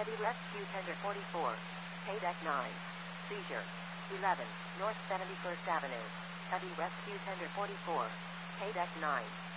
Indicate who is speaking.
Speaker 1: Heavy Rescue Tender 44. Paydeck 9. Seizure. 11. North 71st Avenue. Heavy Rescue Tender 44. Paydeck 9.